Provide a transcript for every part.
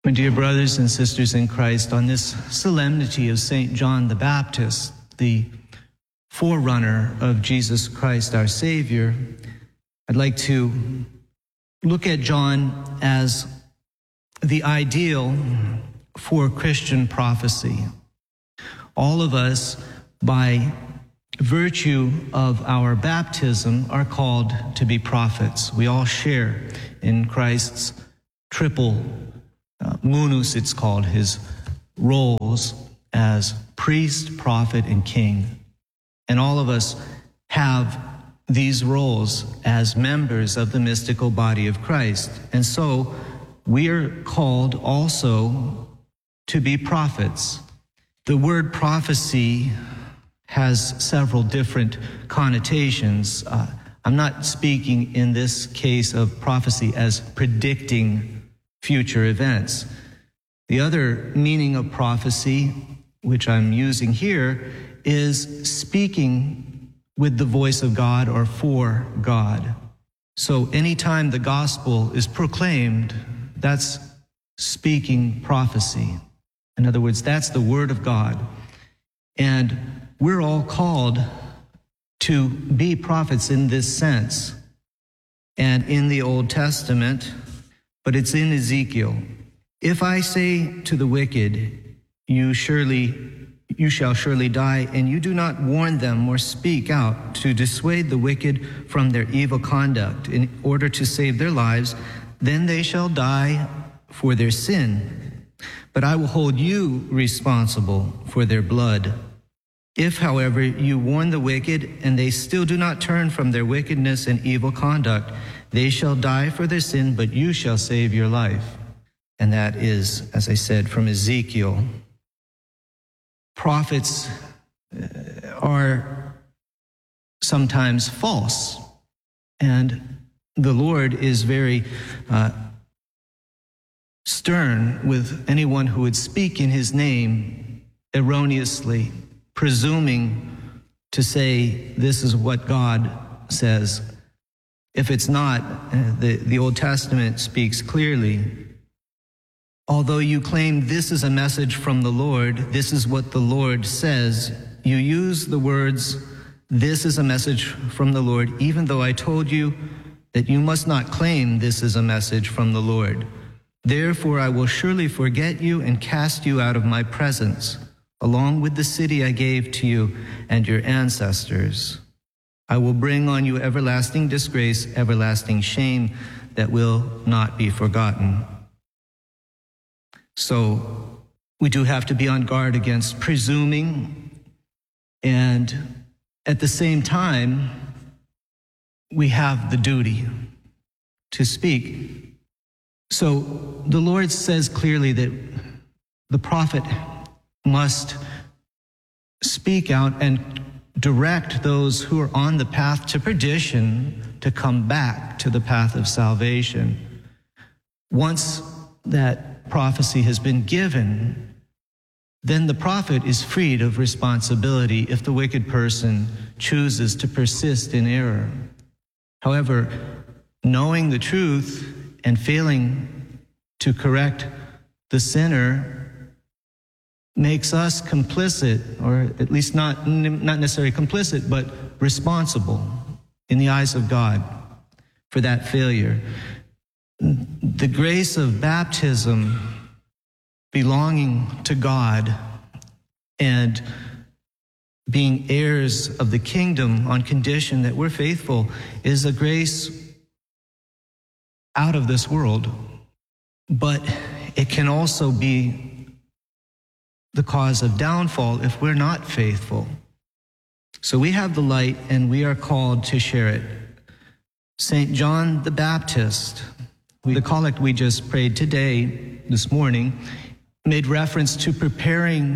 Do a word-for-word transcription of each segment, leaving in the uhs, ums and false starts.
My dear brothers and sisters in Christ, on this solemnity of Saint John the Baptist, the forerunner of Jesus Christ, our Savior, I'd like to look at John as the ideal for Christian prophecy. All of us, by virtue of our baptism, are called to be prophets. We all share in Christ's triple Uh, munus, it's called, his roles as priest, prophet, and king. And all of us have these roles as members of the mystical body of Christ. And so we are called also to be prophets. The word prophecy has several different connotations. Uh, I'm not speaking in this case of prophecy as predicting future events. The other meaning of prophecy, which I'm using here, is speaking with the voice of God or for God. So anytime the gospel is proclaimed, that's speaking prophecy. In other words, that's the word of God. And we're all called to be prophets in this sense. And in the Old Testament, but it's in Ezekiel. If I say to the wicked, you surely, you shall surely die, and you do not warn them or speak out to dissuade the wicked from their evil conduct in order to save their lives, then they shall die for their sin. But I will hold you responsible for their blood. If, however, you warn the wicked and they still do not turn from their wickedness and evil conduct, they shall die for their sin, but you shall save your life. And that is, as I said, from Ezekiel. Prophets are sometimes false, and the Lord is very uh, stern with anyone who would speak in his name erroneously, presuming to say this is what God says. If it's not, the, the Old Testament speaks clearly. Although you claim this is a message from the Lord, this is what the Lord says, you use the words, this is a message from the Lord, even though I told you that you must not claim this is a message from the Lord. Therefore, I will surely forget you and cast you out of my presence, along with the city I gave to you and your ancestors. I will bring on you everlasting disgrace, everlasting shame that will not be forgotten. So we do have to be on guard against presuming, and at the same time, we have the duty to speak. So the Lord says clearly that the prophet must speak out and direct those who are on the path to perdition to come back to the path of salvation. Once that prophecy has been given, then the prophet is freed of responsibility if the wicked person chooses to persist in error. However, knowing the truth and failing to correct the sinner makes us complicit, or at least not, not necessarily complicit, but responsible in the eyes of God for that failure. The grace of baptism, belonging to God and being heirs of the kingdom on condition that we're faithful, is a grace out of this world. But it can also be the cause of downfall if we're not faithful. So we have the light and we are called to share it. Saint John the Baptist, the collect we just prayed today, this morning, made reference to preparing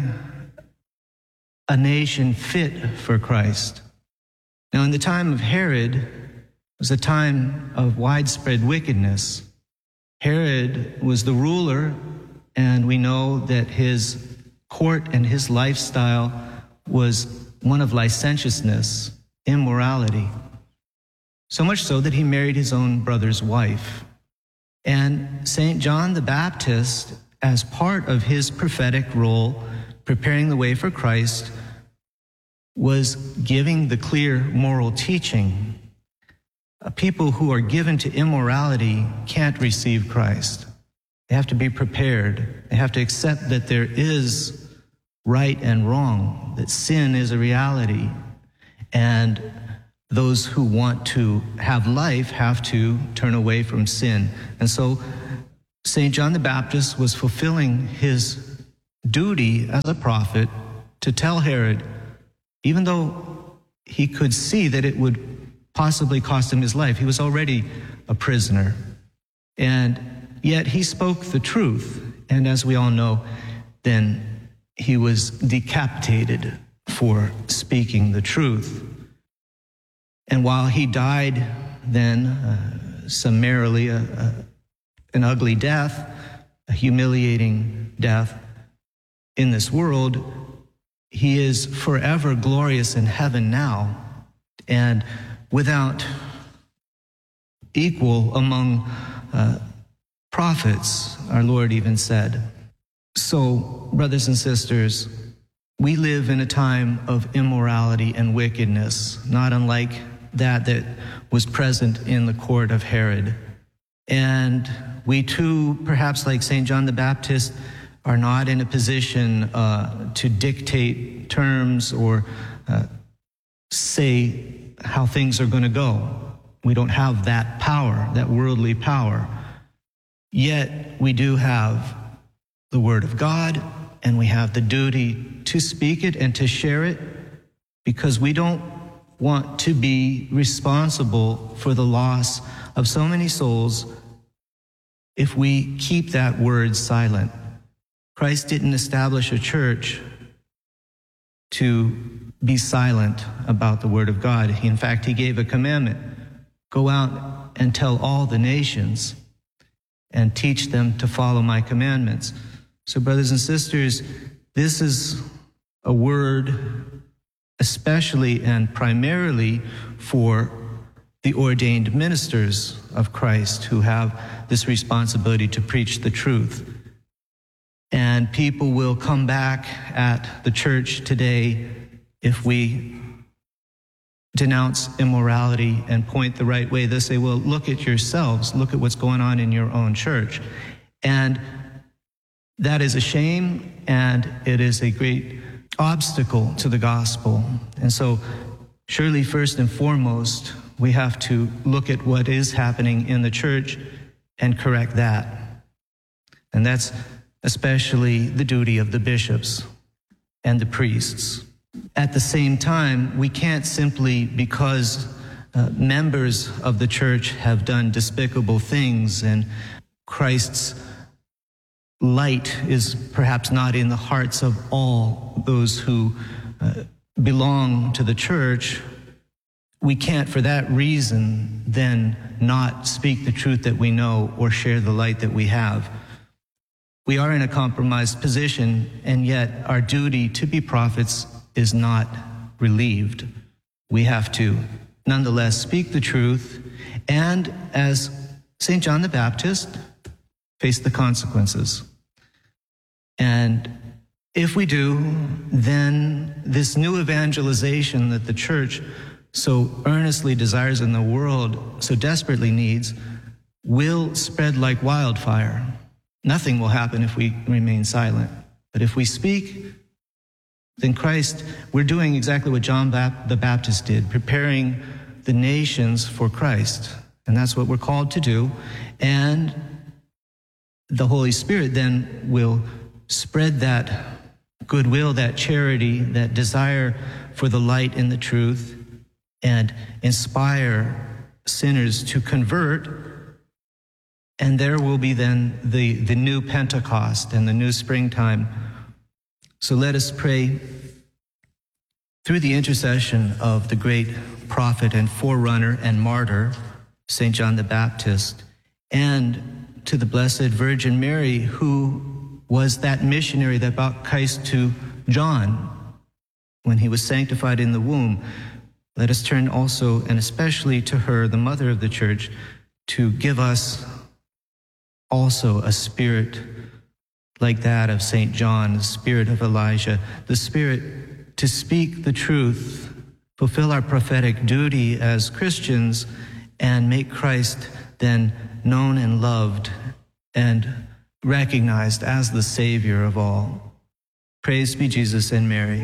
a nation fit for Christ. Now, in the time of Herod, it was a time of widespread wickedness. Herod was the ruler, and we know that his court and his lifestyle was one of licentiousness, immorality. So much so that he married his own brother's wife. And Saint John the Baptist as part of his prophetic role, preparing the way for Christ, was giving the clear moral teaching. Uh, People who are given to immorality can't receive Christ. They have to be prepared. They have to accept that there is right and wrong, that sin is a reality. And those who want to have life have to turn away from sin. And so Saint John the Baptist was fulfilling his duty as a prophet to tell Herod, even though he could see that it would possibly cost him his life, he was already a prisoner. And yet he spoke the truth. And as we all know, then he was decapitated for speaking the truth. And while he died then uh, summarily, uh, uh, an ugly death, a humiliating death in this world, he is forever glorious in heaven now, and without equal among uh, prophets, our Lord even said. So, brothers and sisters, we live in a time of immorality and wickedness, not unlike that that was present in the court of Herod. And we too, perhaps like Saint John the Baptist, are not in a position uh, to dictate terms or uh, say how things are going to go. We don't have that power, that worldly power. Yet we do have the Word of God, and we have the duty to speak it and to share it, because we don't want to be responsible for the loss of so many souls if we keep that word silent. Christ didn't establish a church to be silent about the Word of God. He, in fact, he gave a commandment: go out and tell all the nations and teach them to follow my commandments. So, brothers and sisters, this is a word especially and primarily for the ordained ministers of Christ who have this responsibility to preach the truth. And people will come back at the church today if we denounce immorality and point the right way. They'll say, well, look at yourselves. Look at what's going on in your own church. And that is a shame, and it is a great obstacle to the gospel. And so surely first and foremost, we have to look at what is happening in the church and correct that. And that's especially the duty of the bishops and the priests. At the same time, we can't simply, because uh, members of the church have done despicable things and Christ's light is perhaps not in the hearts of all those who uh, belong to the church, we can't for that reason then not speak the truth that we know or share the light that we have. We are in a compromised position, and yet our duty to be prophets is not relieved. We have to nonetheless speak the truth, and as Saint John the Baptist, face the consequences. And if we do, then this new evangelization that the church so earnestly desires in the world, so desperately needs, will spread like wildfire. Nothing will happen if we remain silent. But if we speak, then Christ, we're doing exactly what John the Baptist did, preparing the nations for Christ. And that's what we're called to do. And the Holy Spirit then will spread that goodwill, that charity, that desire for the light and the truth, and inspire sinners to convert. And there will be then the, the new Pentecost and the new springtime. So let us pray through the intercession of the great prophet and forerunner and martyr, Saint John the Baptist, and to the Blessed Virgin Mary, who was that missionary that brought Christ to John when he was sanctified in the womb. Let us turn also and especially to her, the mother of the church, to give us also a spirit like that of Saint John, the spirit of Elijah, the spirit to speak the truth, fulfill our prophetic duty as Christians, and make Christ then known and loved and recognized as the Savior of all. Praise be Jesus and Mary.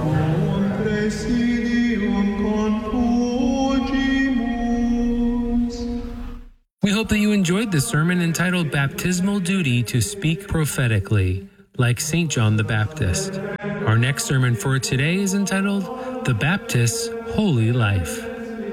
We hope that you enjoyed this sermon entitled Baptismal Duty to Speak Prophetically, like Saint John the Baptist. Our next sermon for today is entitled The Baptist's Holy Life.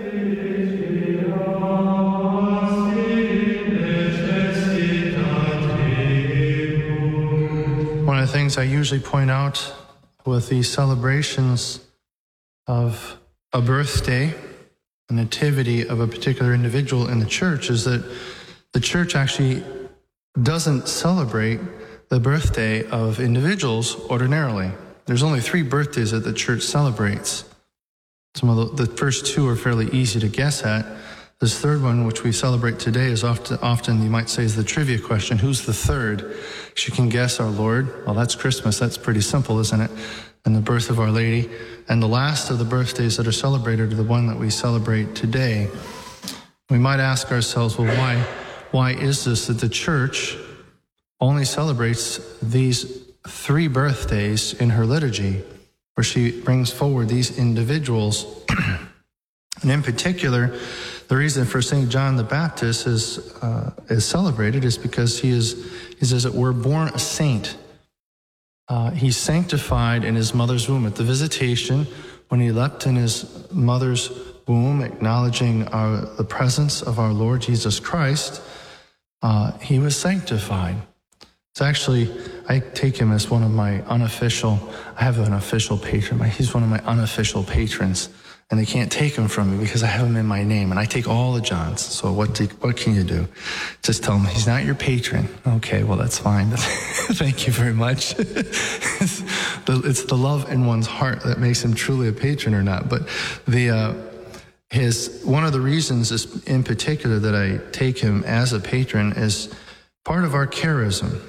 One of the things I usually point out with these celebrations of a birthday, a nativity of a particular individual in the church, is that the church actually doesn't celebrate the birthday of individuals ordinarily. There's only three birthdays that the church celebrates. Some of the, the first two are fairly easy to guess at. This third one, which we celebrate today, is often, often you might say, is the trivia question. Who's the third? You can guess our Lord. Well, that's Christmas. That's pretty simple, isn't it? And the birth of Our Lady. And the last of the birthdays that are celebrated are the one that we celebrate today. We might ask ourselves, well, why, why is this that the church only celebrates these three birthdays in her liturgy, where she brings forward these individuals? And in particular, the reason for Saint John the Baptist is uh, is celebrated is because he is, he says that we're born a saint. Uh, he's sanctified in his mother's womb. At the visitation, when he leapt in his mother's womb, acknowledging our, the presence of our Lord Jesus Christ, uh, he was sanctified. It's actually, I take him as one of my unofficial, I have an official patron, but he's one of my unofficial patrons. And they can't take him from me because I have him in my name. And I take all the Johns. So what do, what can you do? Just tell him he's not your patron. Okay, well, that's fine. Thank you very much. it's, the, it's the love in one's heart that makes him truly a patron or not. But the uh, his one of the reasons is in particular that I take him as a patron is part of our charism,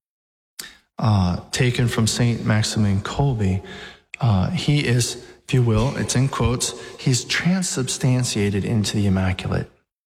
uh, taken from Saint Maximilian Kolbe. Uh, he is, if you will, it's in quotes, he's transubstantiated into the Immaculate.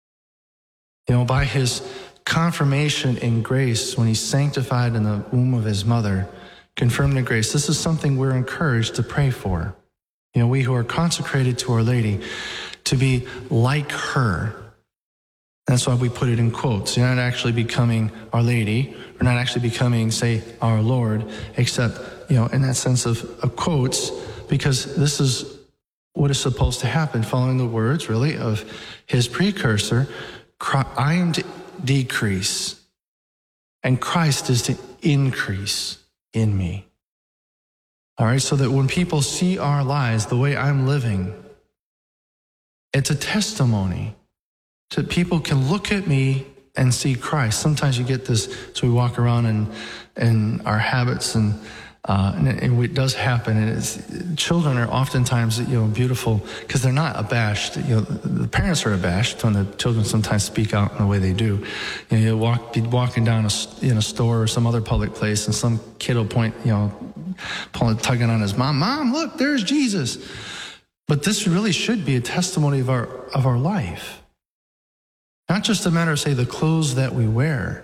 You know, by his confirmation in grace, when he's sanctified in the womb of his mother, confirmed in grace, this is something we're encouraged to pray for. You know, we who are consecrated to Our Lady, to be like her. That's why we put it in quotes. You're not actually becoming Our Lady. We're not actually becoming, say, our Lord, except, you know, in that sense of, of quotes, because this is what is supposed to happen, following the words, really, of his precursor. I am to decrease, and Christ is to increase in me. All right, so that when people see our lives, the way I'm living, it's a testimony. So people can look at me and see Christ. Sometimes you get this, so we walk around in, in our habits, and, uh, and, it, and it does happen. And it's, children are oftentimes, you know, beautiful because they're not abashed. You know, the parents are abashed when the children sometimes speak out in the way they do. You know, you'll walk, be walking down a, in a store or some other public place, and some kid will point, you know, pulling, tugging on his mom. Mom, look, there's Jesus. But this really should be a testimony of our of our life. Not just a matter of, say, the clothes that we wear,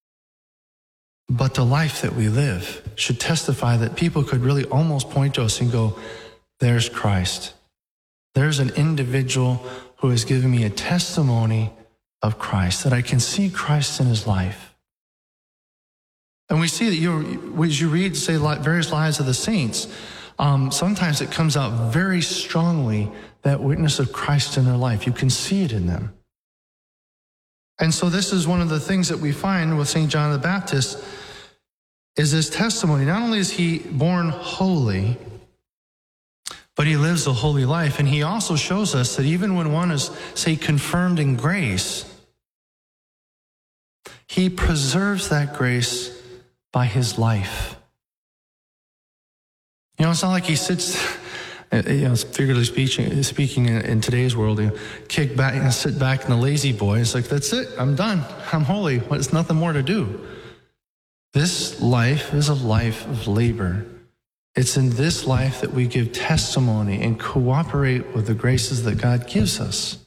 but the life that we live should testify that people could really almost point to us and go, there's Christ. There's an individual who has given me a testimony of Christ, that I can see Christ in his life. And we see that you, as you read, say, various lives of the saints, um, sometimes it comes out very strongly, that witness of Christ in their life. You can see it in them. And so this is one of the things that we find with Saint John the Baptist, is his testimony. Not only is he born holy, but he lives a holy life. And he also shows us that even when one is, say, confirmed in grace, he preserves that grace by his life. You know, it's not like he sits, you know, figuratively speaking, speaking in, in today's world, you know, kick back and sit back in the lazy boy. It's like, that's it, I'm done, I'm holy. There's nothing more to do. this life is a life of labor. It's in this life that we give testimony and cooperate with the graces that God gives us.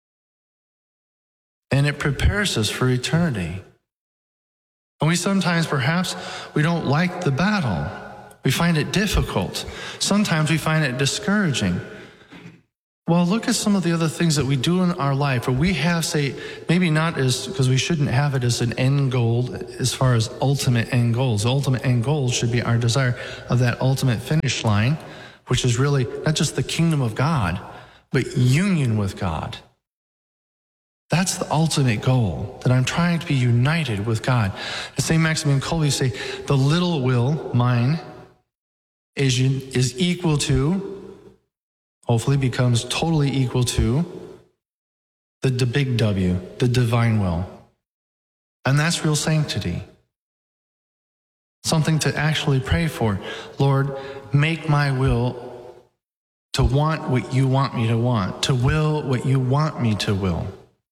And it prepares us for eternity. And we sometimes, perhaps, we don't like the battle. We find it difficult. Sometimes we find it discouraging. Well, look at some of the other things that we do in our life where we have, say, maybe not as, because we shouldn't have it as an end goal as far as ultimate end goals. The ultimate end goal should be our desire of that ultimate finish line, which is really not just the kingdom of God, but union with God. That's the ultimate goal, that I'm trying to be united with God. And Saint Maximilian Kolbe say, the little will, mine, is, is equal to, hopefully becomes totally equal to the, the big W, the divine will. And that's real sanctity. Something to actually pray for. Lord, make my will to want what you want me to want, to will what you want me to will.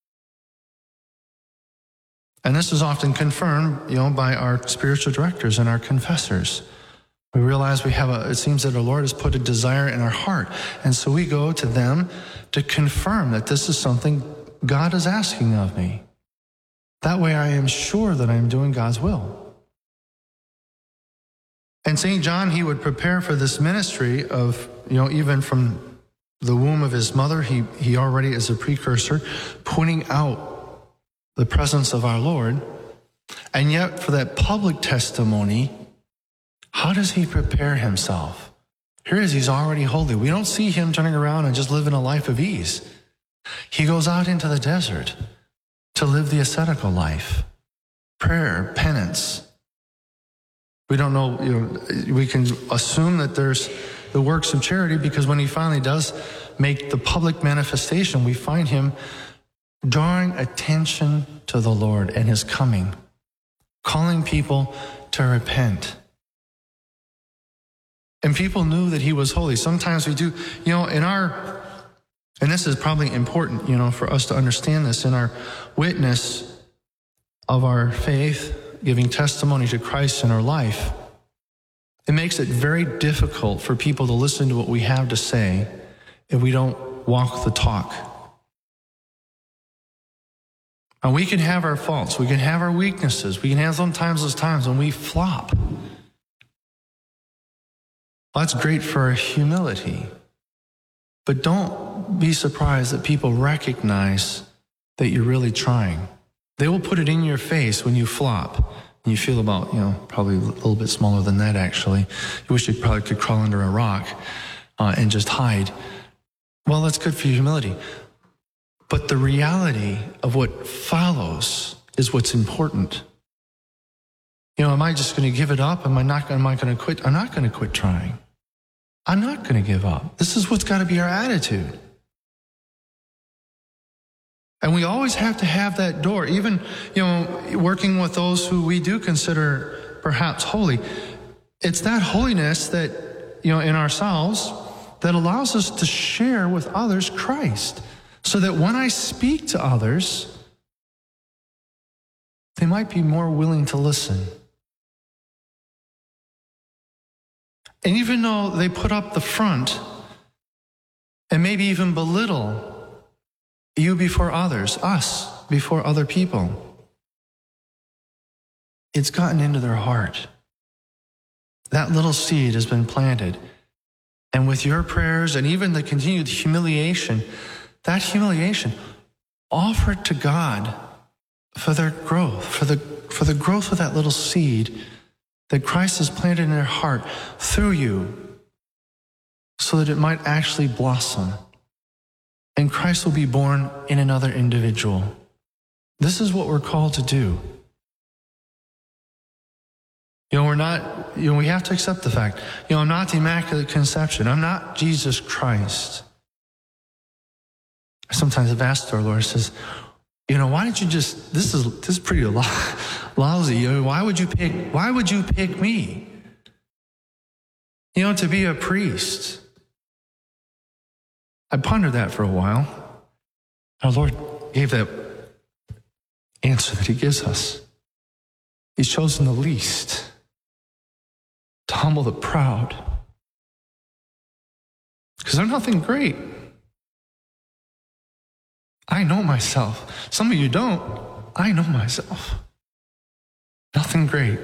And this is often confirmed, you know, by our spiritual directors and our confessors. We realize we have a, it seems that our Lord has put a desire in our heart. And so we go to them to confirm that this is something God is asking of me. That way I am sure that I am doing God's will. And Saint John, he would prepare for this ministry of, you know, even from the womb of his mother, he, he already is a precursor, pointing out the presence of our Lord. And yet for that public testimony, how does he prepare himself? Here is, he's already holy. We don't see him turning around and just living a life of ease. He goes out into the desert to live the ascetical life. Prayer, penance. We don't know, you know, we can assume that there's the works of charity because when he finally does make the public manifestation, we find him drawing attention to the Lord and his coming, calling people to repent. And people knew that he was holy. Sometimes we do, you know, in our, and this is probably important, you know, for us to understand this, in our witness of our faith, giving testimony to Christ in our life, it makes it very difficult for people to listen to what we have to say if we don't walk the talk. And we can have our faults, we can have our weaknesses, we can have sometimes those times when we flop. Well, that's great for our humility. But don't be surprised that people recognize that you're really trying. They will put it in your face when you flop. And you feel about, you know, probably a little bit smaller than that, actually. You wish you probably could crawl under a rock uh, and just hide. Well, that's good for your humility. But the reality of what follows is what's important. You know, am I just going to give it up? Am I not? Am I going to quit? I'm not going to quit trying. I'm not going to give up. This is what's got to be our attitude. And we always have to have that door, even, you know, working with those who we do consider perhaps holy. It's that holiness that, you know, in ourselves that allows us to share with others Christ. So that when I speak to others, they might be more willing to listen. And even though they put up the front and maybe even belittle you before others, us before other people, it's gotten into their heart. That little seed has been planted. And with your prayers and even the continued humiliation, that humiliation, offer it to God for their growth, for the, for the growth of that little seed that Christ has planted in their heart through you so that it might actually blossom. And Christ will be born in another individual. This is what we're called to do. You know, we're not, you know, we have to accept the fact, you know, I'm not the Immaculate Conception. I'm not Jesus Christ. I sometimes have asked our Lord, says, you know, why didn't you just, this is, this is pretty lousy. You know, why would you pick, why would you pick me? You know, to be a priest. I pondered that for a while. Our Lord gave that answer that he gives us. He's chosen the least to humble the proud. Because they're nothing great. I know myself. Some of you don't. I know myself. Nothing great.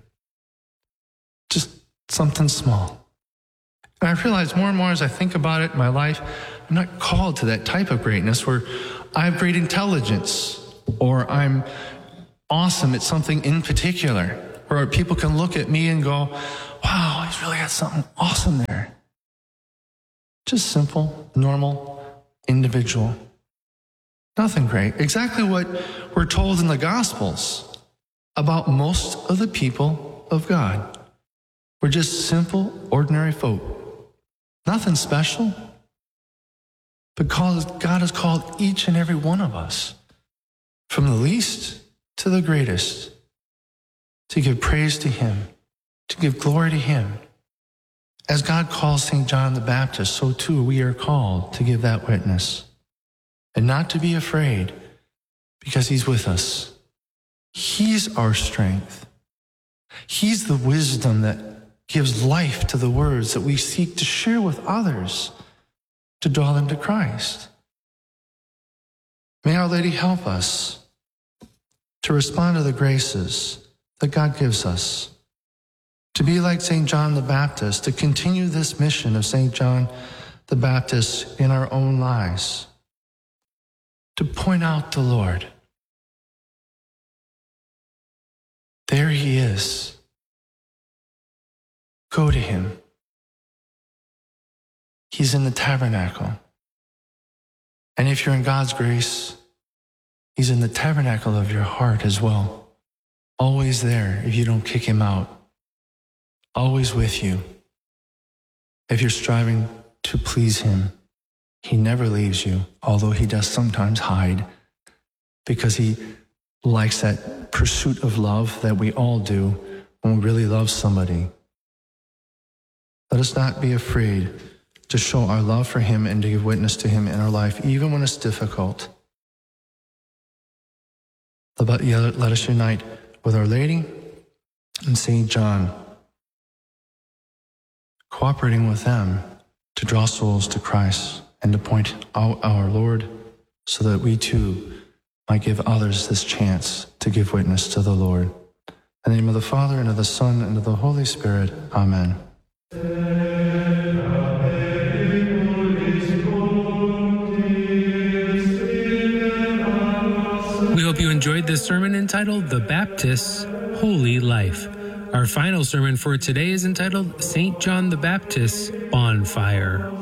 Just something small. And I realize more and more as I think about it in my life, I'm not called to that type of greatness where I have great intelligence or I'm awesome at something in particular, where people can look at me and go, wow, he's really got something awesome there. Just simple, normal, individual. Nothing great. Exactly what we're told in the Gospels about most of the people of God. We're just simple, ordinary folk. Nothing special. Because God has called each and every one of us, from the least to the greatest, to give praise to him, to give glory to him. As God calls Saint John the Baptist, so too we are called to give that witness. And not to be afraid, because he's with us. He's our strength. He's the wisdom that gives life to the words that we seek to share with others to draw them to Christ. May Our Lady help us to respond to the graces that God gives us, to be like Saint John the Baptist, to continue this mission of Saint John the Baptist in our own lives, to point out the Lord. There he is. Go to him. He's in the tabernacle. And if you're in God's grace, he's in the tabernacle of your heart as well. Always there if you don't kick him out. Always with you. If you're striving to please him, he never leaves you, although he does sometimes hide, because he likes that pursuit of love that we all do when we really love somebody. Let us not be afraid to show our love for him and to give witness to him in our life, even when it's difficult. Let us unite with Our Lady and Saint John, cooperating with them to draw souls to Christ and to point out our Lord, so that we too might give others this chance to give witness to the Lord. In the name of the Father, and of the Son, and of the Holy Spirit. Amen. We hope you enjoyed this sermon entitled The Baptist's Holy Life. Our final sermon for today is entitled Saint John the Baptist's Bonfire.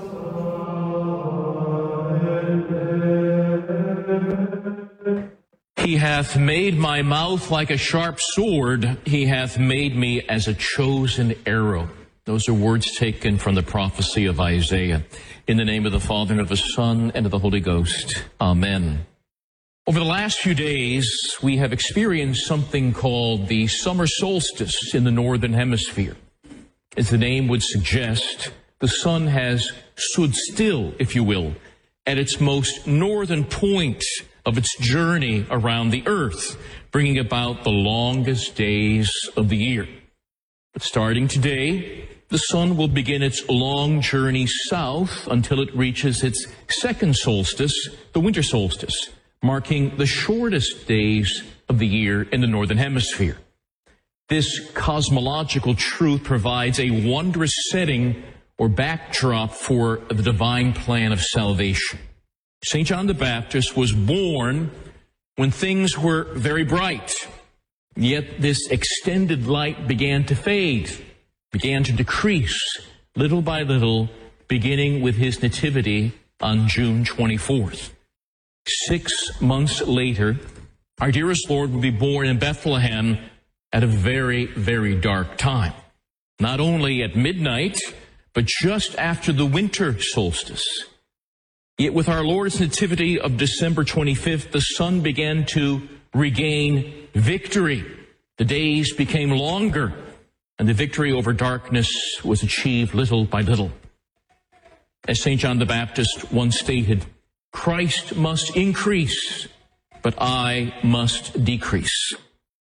He hath made my mouth like a sharp sword. He hath made me as a chosen arrow. Those are words taken from the prophecy of Isaiah. In the name of the Father, and of the Son, and of the Holy Ghost. Amen. Over the last few days, we have experienced something called the summer solstice in the Northern Hemisphere. As the name would suggest, the sun has stood still, if you will, at its most northern point of its journey around the earth, bringing about the longest days of the year. But starting today, the sun will begin its long journey south until it reaches its second solstice, the winter solstice, marking the shortest days of the year in the Northern Hemisphere. This cosmological truth provides a wondrous setting or backdrop for the divine plan of salvation. Saint John the Baptist was born when things were very bright, yet this extended light began to fade, began to decrease little by little, beginning with his nativity on June twenty-fourth. Six months later, our dearest Lord will be born in Bethlehem at a very, very dark time. Not only at midnight, but just after the winter solstice. Yet with our Lord's nativity of December twenty-fifth, the sun began to regain victory. The days became longer, and the victory over darkness was achieved little by little. As Saint John the Baptist once stated, Christ must increase, but I must decrease.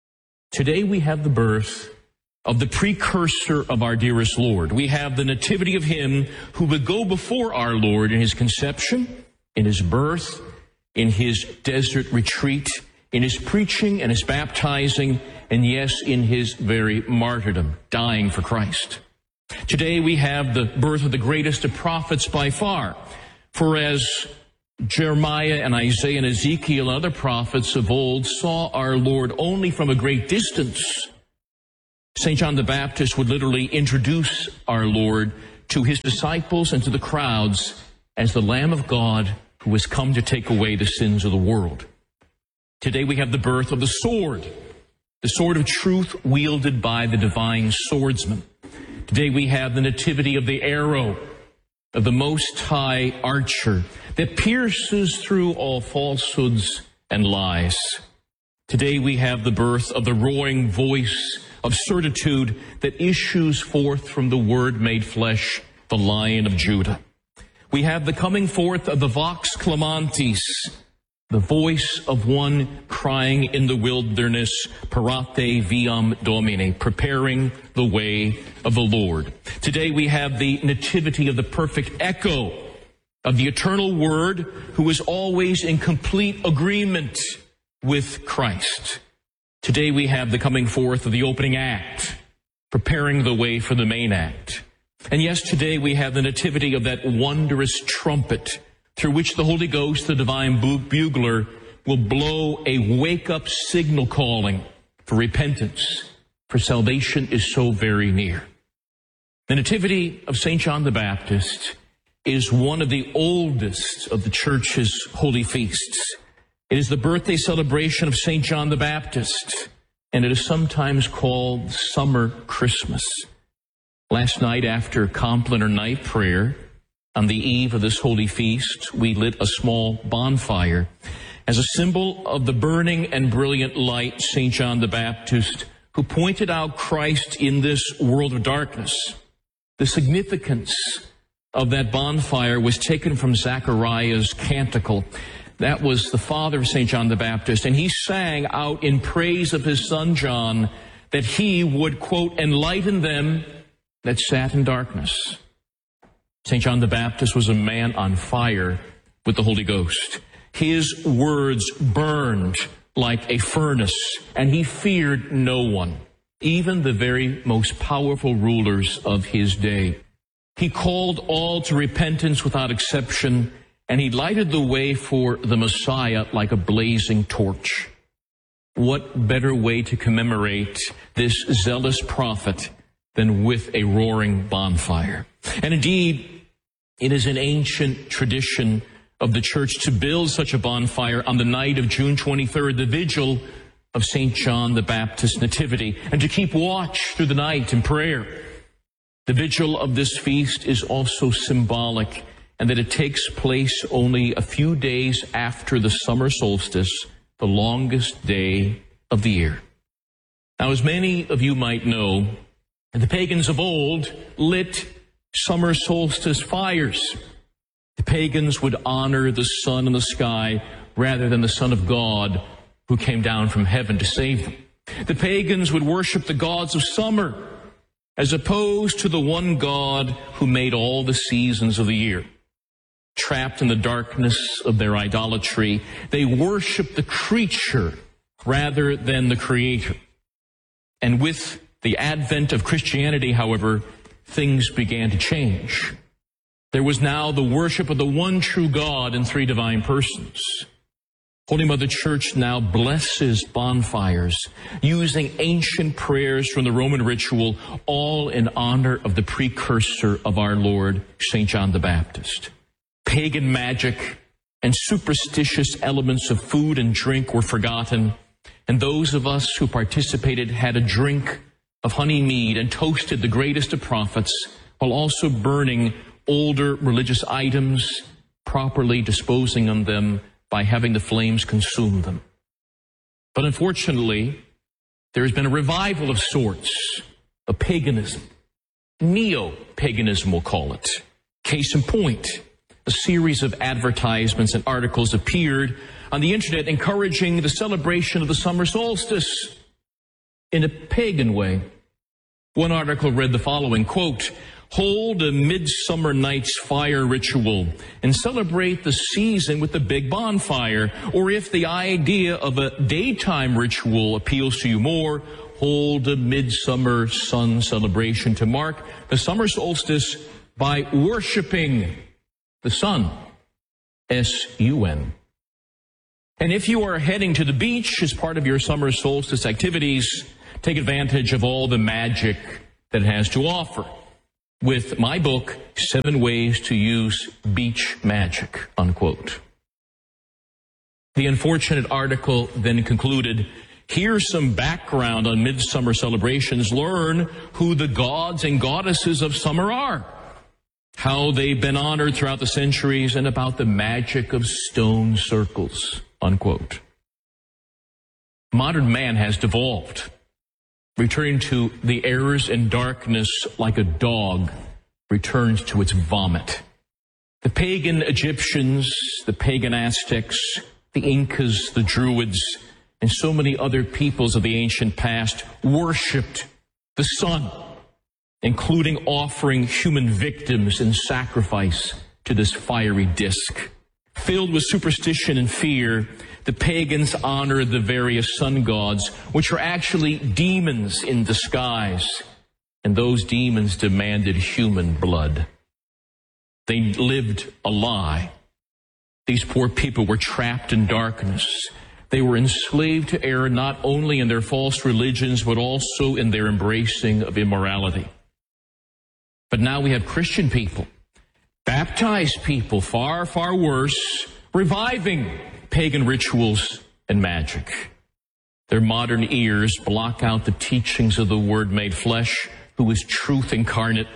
Today we have the birth of the precursor of our dearest Lord. We have the nativity of him who would go before our Lord in his conception, in his birth, in his desert retreat, in his preaching and his baptizing, and yes, in his very martyrdom, dying for Christ. Today we have the birth of the greatest of prophets by far. For as Jeremiah and Isaiah and Ezekiel and other prophets of old saw our Lord only from a great distance, Saint John the Baptist would literally introduce our Lord to his disciples and to the crowds as the Lamb of God who has come to take away the sins of the world. Today we have the birth of the sword, the sword of truth wielded by the divine swordsman. Today we have the nativity of the arrow of the Most High archer that pierces through all falsehoods and lies. Today we have the birth of the roaring voice of certitude that issues forth from the Word made flesh, the Lion of Judah. We have the coming forth of the Vox Clamantis, the voice of one crying in the wilderness, Parate viam Domine, preparing the way of the Lord. Today we have the nativity of the perfect echo of the eternal Word, who is always in complete agreement with Christ. Today we have the coming forth of the opening act, preparing the way for the main act. And yes, today we have the nativity of that wondrous trumpet through which the Holy Ghost, the divine bugler, will blow a wake-up signal calling for repentance, for salvation is so very near. The nativity of Saint John the Baptist is one of the oldest of the Church's holy feasts. It is the birthday celebration of Saint John the Baptist, and it is sometimes called Summer Christmas. Last night after Compline or night prayer, on the eve of this holy feast, we lit a small bonfire as a symbol of the burning and brilliant light Saint John the Baptist, who pointed out Christ in this world of darkness. The significance of that bonfire was taken from Zechariah's canticle. That was the father of Saint John the Baptist, and he sang out in praise of his son John that he would, quote, enlighten them that sat in darkness. Saint John the Baptist was a man on fire with the Holy Ghost. His words burned like a furnace, and he feared no one, even the very most powerful rulers of his day. He called all to repentance without exception, and he lighted the way for the Messiah like a blazing torch. What better way to commemorate this zealous prophet than with a roaring bonfire? And indeed, it is an ancient tradition of the Church to build such a bonfire on the night of June twenty-third, the vigil of Saint John the Baptist's nativity, and to keep watch through the night in prayer. The vigil of this feast is also symbolic, and that it takes place only a few days after the summer solstice, the longest day of the year. Now, as many of you might know, the pagans of old lit summer solstice fires. The pagans would honor the sun in the sky rather than the Son of God who came down from heaven to save them. The pagans would worship the gods of summer as opposed to the one God who made all the seasons of the year. Trapped in the darkness of their idolatry, they worshiped the creature rather than the Creator. And with the advent of Christianity, however, things began to change. There was now the worship of the one true God in three divine persons. Holy Mother Church now blesses bonfires using ancient prayers from the Roman ritual, all in honor of the precursor of our Lord, Saint John the Baptist. Pagan magic and superstitious elements of food and drink were forgotten, and those of us who participated had a drink of honey mead and toasted the greatest of prophets, while also burning older religious items, properly disposing of them by having the flames consume them. But unfortunately, there has been a revival of sorts, of paganism. Neo-paganism, we'll call it. Case in point, a series of advertisements and articles appeared on the internet encouraging the celebration of the summer solstice. in a pagan way. One article read the following, quote, hold a midsummer night's fire ritual and celebrate the season with the big bonfire. Or if the idea of a daytime ritual appeals to you more, hold a midsummer sun celebration to mark the summer solstice by worshiping the sun, S U N. And if you are heading to the beach as part of your summer solstice activities, take advantage of all the magic that it has to offer with my book, Seven Ways to Use Beach Magic, unquote. The unfortunate article then concluded, here's some background on midsummer celebrations. Learn who the gods and goddesses of summer are, how they've been honored throughout the centuries, and about the magic of stone circles, unquote. Modern man has devolved, returning to the errors and darkness like a dog returns to its vomit. The pagan Egyptians, the pagan Aztecs, the Incas, the Druids, and so many other peoples of the ancient past worshipped the sun, including offering human victims in sacrifice to this fiery disk. Filled with superstition and fear, the pagans honored the various sun gods, which are actually demons in disguise, and those demons demanded human blood. They lived a lie. These poor people were trapped in darkness. They were enslaved to error not only in their false religions, but also in their embracing of immorality. But now we have Christian people, baptized people, far, far worse, reviving pagan rituals and magic. Their modern ears block out the teachings of the Word made flesh, who is truth incarnate.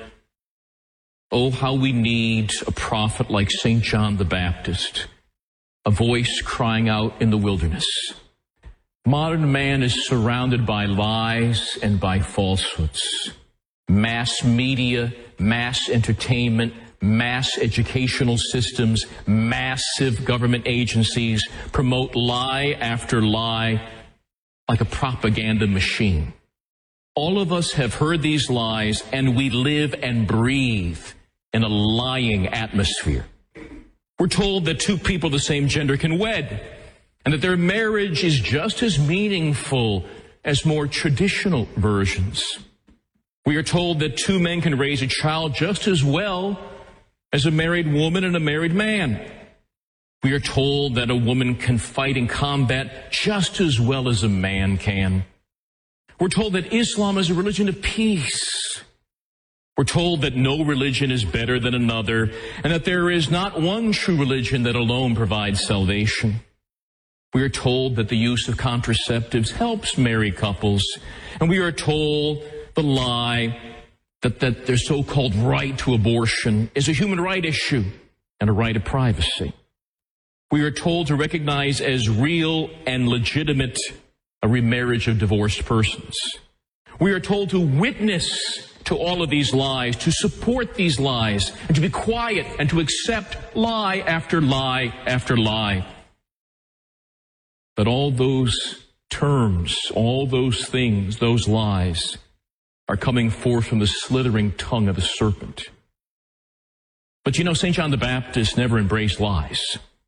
Oh, how we need a prophet like Saint John the Baptist, a voice crying out in the wilderness. Modern man is surrounded by lies and by falsehoods. Mass media, mass entertainment, mass educational systems, massive government agencies promote lie after lie like a propaganda machine. All of us have heard these lies, and we live and breathe in a lying atmosphere. We're told that two people of the same gender can wed, and that their marriage is just as meaningful as more traditional versions. We are told that two men can raise a child just as well as a married woman and a married man. We are told that a woman can fight in combat just as well as a man can. We're told that Islam is a religion of peace. We're told that no religion is better than another, and that there is not one true religion that alone provides salvation. We are told that the use of contraceptives helps married couples, and we are told the lie that, that their so-called right to abortion is a human right issue and a right of privacy. We are told to recognize as real and legitimate a remarriage of divorced persons. We are told to witness to all of these lies, to support these lies, and to be quiet and to accept lie after lie after lie. But all those terms, all those things, those lies, are coming forth from the slithering tongue of a serpent. But you know, Saint John the Baptist never embraced lies.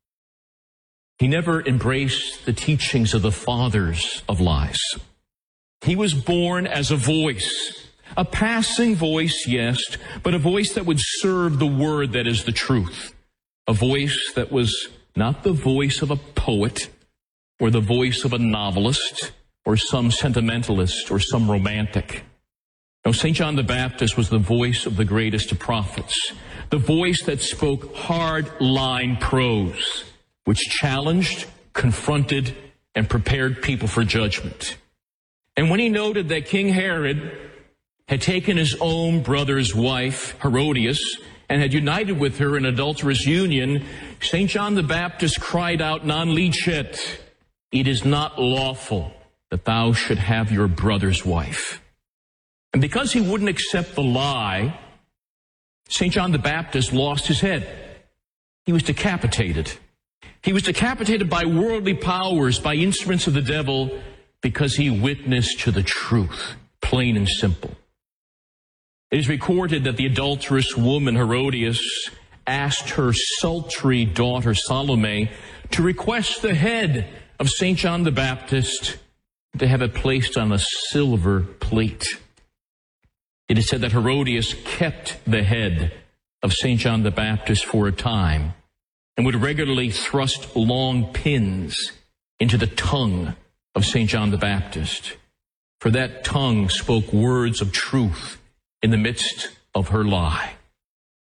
He never embraced the teachings of the fathers of lies. He was born as a voice, a passing voice, yes, but a voice that would serve the word that is the truth. A voice that was not the voice of a poet or the voice of a novelist or some sentimentalist or some romantic. No, Saint John the Baptist was the voice of the greatest of prophets, the voice that spoke hard-line prose, which challenged, confronted, and prepared people for judgment. And when he noted that King Herod had taken his own brother's wife, Herodias, and had united with her in adulterous union, Saint John the Baptist cried out, non licet, it is not lawful that thou should have your brother's wife. And because he wouldn't accept the lie, Saint John the Baptist lost his head. He was decapitated. He was decapitated by worldly powers, by instruments of the devil, because he witnessed to the truth, plain and simple. It is recorded that the adulterous woman Herodias asked her sultry daughter Salome to request the head of Saint John the Baptist, to have it placed on a silver plate. It is said that Herodias kept the head of Saint John the Baptist for a time and would regularly thrust long pins into the tongue of Saint John the Baptist, for that tongue spoke words of truth in the midst of her lie.